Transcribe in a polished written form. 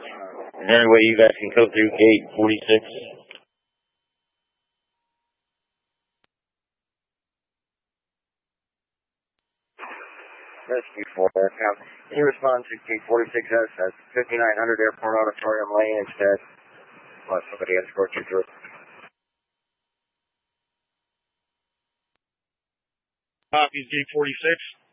Is there any way you guys can come through gate 46? Rescue 4. Now, can you respond to gate 46S as 5900 Airport Auditorium Lane instead? Let somebody escort you through. Copy, gate 46.